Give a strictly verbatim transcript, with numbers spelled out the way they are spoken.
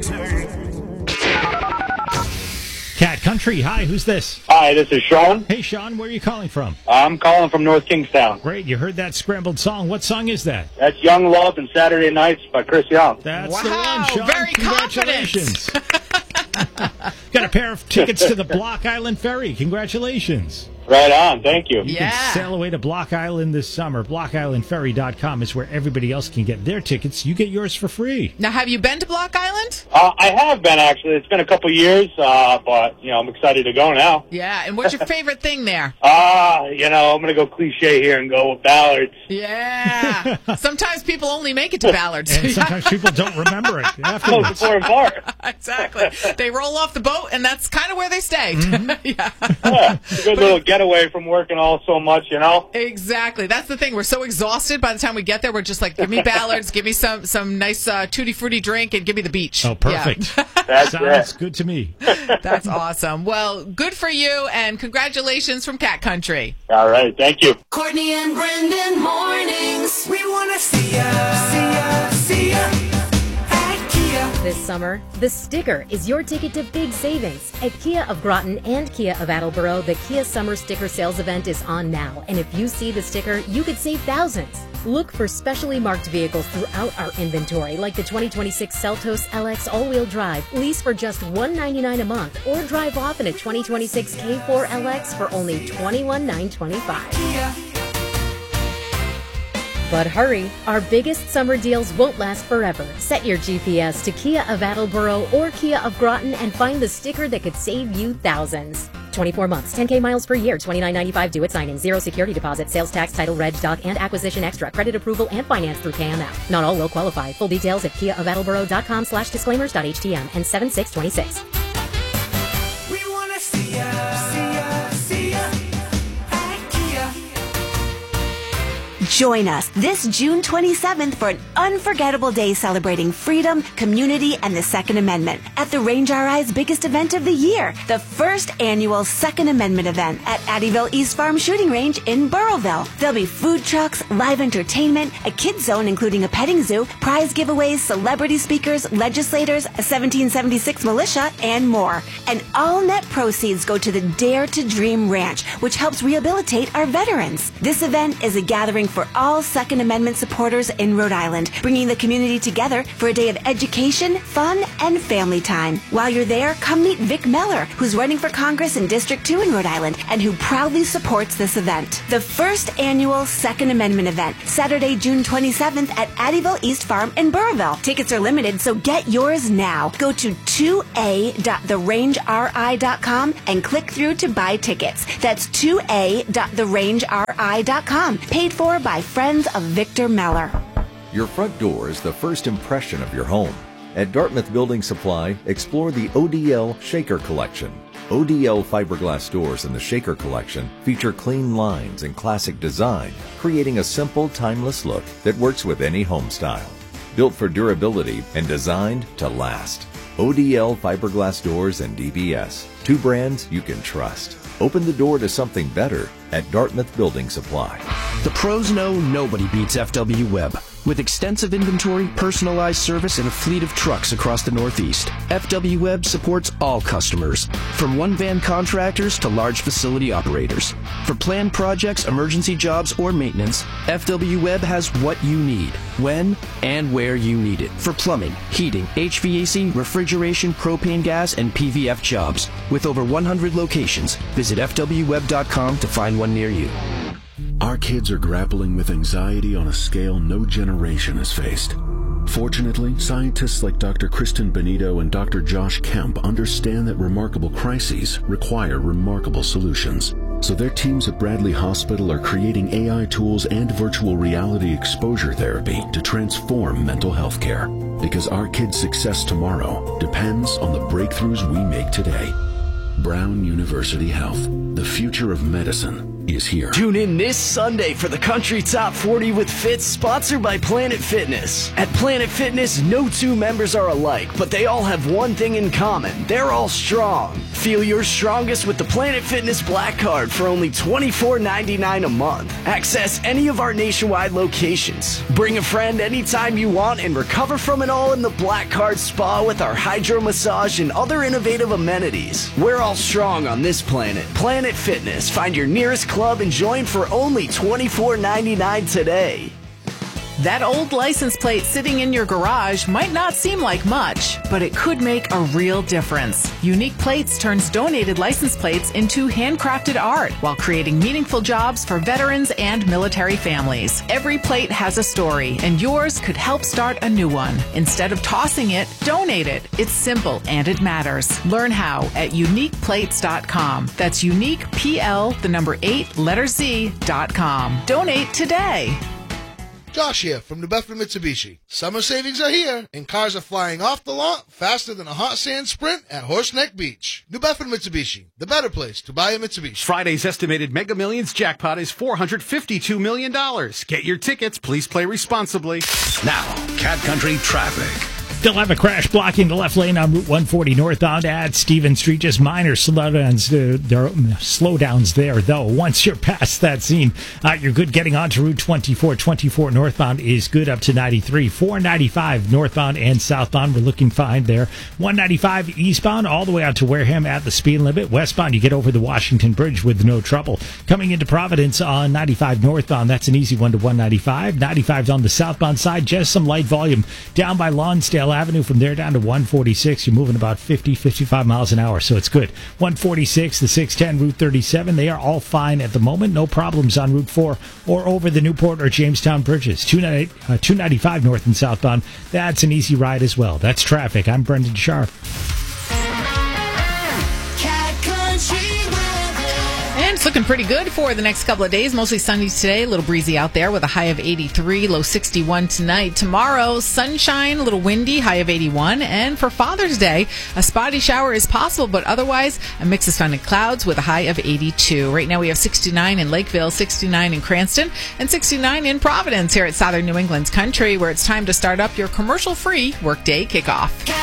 Cat Country, hi, who's this? Hi, this is Sean. Hey, Sean, where are you calling from? I'm calling from North Kingstown. Great, you heard that scrambled song. What song is that? That's Young Love and Saturday Nights by Chris Young. That's wow, the one, Sean. Very Congratulations. Got a pair of tickets to the Block Island Ferry. Congratulations. Right on, thank you. You Yeah. can sail away to Block Island this summer. block island ferry dot com is where everybody else can get their tickets. You get yours for free. Now, have you been to Block Island? Uh, I have been, actually. It's been a couple years, uh, but, you know, I'm excited to go now. Yeah, and what's your favorite thing there? Uh, you know, I'm going to go cliche here and go with Ballards. Yeah. Sometimes people only make it to Ballards. And sometimes people don't remember it That was afterwards. the important part. Exactly. They roll off the boat, and that's kind of where they stay. Mm-hmm. Yeah. Yeah, it's a good little getaway from working all so much, you know? Exactly. That's the thing. We're so exhausted by the time we get there. We're just like, give me Ballards, give me some some nice uh, tutti frutti drink, and give me the beach. Oh, perfect. Yeah. That's Sounds it. good to me. That's awesome. Well, good for you, and congratulations from Cat Country. All right, thank you. Courtney and Brendan mornings. We want to see ya, see ya, see ya at Kia. This summer, the sticker is your ticket to big savings. At Kia of Groton and Kia of Attleboro, the Kia Summer Sticker Sales event is on now. And if you see the sticker, you could save thousands. Look for specially marked vehicles throughout our inventory, like the twenty twenty-six Seltos L X all-wheel drive, lease for just one hundred ninety-nine dollars a month, or drive off in a twenty twenty-six K four L X for only twenty-one thousand nine hundred twenty-five dollars. Kia. But hurry, our biggest summer deals won't last forever. Set your G P S to Kia of Attleboro or Kia of Groton and find the sticker that could save you thousands. twenty-four months, ten K miles per year, twenty-nine ninety-five due at sign-in, zero security deposit, sales tax, title, reg, doc, and acquisition extra, credit approval, and finance through K M F. Not all will qualify. Full details at kia of attleboro dot com slash disclaimers dot h t m and seven six two six. We want to see ya, see ya, see ya at Kia. Join us this June twenty-seventh for an unforgettable day celebrating freedom, community, and the Second Amendment at the Range R I's biggest event of the year, the first annual Second Amendment event at Addyville East Farm Shooting Range in Burrillville. There'll be food trucks, live entertainment, a kids zone including a petting zoo, prize giveaways, celebrity speakers, legislators, a seventeen seventy-six militia, and more. And all net proceeds go to the Dare to Dream Ranch, which helps rehabilitate our veterans. This event is a gathering for all Second Amendment supporters in Rhode Island, bringing the community together for a day of education, fun, and family time. While you're there, come meet Vic Meller, who's running for Congress in District two in Rhode Island and who proudly supports this event. The first annual Second Amendment event, Saturday, June twenty-seventh at Addyville East Farm in Burrillville. Tickets are limited, so get yours now. Go to two a dot the range r i dot com and click through to buy tickets. That's two a dot the range r i dot com. Paid for by friends of Victor Meller. Your front door is the first impression of your home. At Dartmouth Building Supply, explore the O D L Shaker Collection. O D L fiberglass doors in the Shaker Collection feature clean lines and classic design, creating a simple, timeless look that works with any home style. Built for durability and designed to last. O D L fiberglass doors and D B S, two brands you can trust. Open the door to something better at Dartmouth Building Supply. The pros know nobody beats F W Web. With extensive inventory, personalized service, and a fleet of trucks across the Northeast, F W Web supports all customers, from one-van contractors to large facility operators. For planned projects, emergency jobs, or maintenance, F W Web has what you need, when and where you need it. For plumbing, heating, H V A C, refrigeration, propane gas, and P V F jobs. With over one hundred locations, visit f w web dot com to find one near you. Our kids are grappling with anxiety on a scale no generation has faced. Fortunately, scientists like Doctor Kristen Benito and Doctor Josh Kemp understand that remarkable crises require remarkable solutions. So their teams at Bradley Hospital are creating A I tools and virtual reality exposure therapy to transform mental health care. Because our kids' success tomorrow depends on the breakthroughs we make today. Brown University Health. The future of medicine is here. Tune in this Sunday for the Country Top forty with Fitz, sponsored by Planet Fitness. At Planet Fitness, no two members are alike, but they all have one thing in common. They're all strong. Feel your strongest with the Planet Fitness Black Card for only twenty-four ninety-nine a month. Access any of our nationwide locations. Bring a friend anytime you want and recover from it all in the Black Card Spa with our hydro massage and other innovative amenities. We're all strong on this planet. Planet Fitness. Find your nearest club and join for only twenty-four ninety-nine today. That old license plate sitting in your garage might not seem like much, but it could make a real difference. Unique Plates turns donated license plates into handcrafted art while creating meaningful jobs for veterans and military families. Every plate has a story, and yours could help start a new one. Instead of tossing it, donate it. It's simple and it matters. Learn how at unique plates dot com. That's unique, P L, the number eight, letter Z, dot com. Donate today. Josh here from New Bedford Mitsubishi. Summer savings are here, and cars are flying off the lot faster than a hot sand sprint at Horseneck Beach. New Bedford Mitsubishi, the better place to buy a Mitsubishi. Friday's estimated Mega Millions jackpot is four hundred fifty-two million dollars. Get your tickets. Please play responsibly. Now, Cat Country traffic. Still have a crash blocking the left lane on Route one forty northbound at Stevens Street. Just minor slowdowns, uh, there, slowdowns there, though. Once you're past that scene, uh, you're good getting on to Route twenty-four. twenty-four northbound is good up to ninety-three. four ninety-five northbound and southbound, we're looking fine there. one ninety-five eastbound all the way out to Wareham at the speed limit. Westbound, you get over the Washington Bridge with no trouble. Coming into Providence on ninety-five northbound, that's an easy one to one ninety-five. ninety-five on the southbound side, just some light volume down by Lonsdale Avenue. From there down to one forty-six, you're moving about fifty, fifty-five miles an hour, so it's good. one forty-six, the six ten, Route thirty-seven, they are all fine at the moment. No problems on Route four or over the Newport or Jamestown bridges. two ninety-five north and southbound, that's an easy ride as well. That's traffic. I'm Brendan Sharp. And it's looking pretty good for the next couple of days. Mostly sunny today, a little breezy out there with a high of eighty-three, low sixty-one tonight. Tomorrow, sunshine, a little windy, high of eighty-one. And for Father's Day, a spotty shower is possible, but otherwise, a mix of sun and clouds with a high of eighty-two. Right now, we have sixty-nine in Lakeville, sixty-nine in Cranston, and sixty-nine in Providence here at Southern New England's Country, where it's time to start up your commercial-free workday kickoff.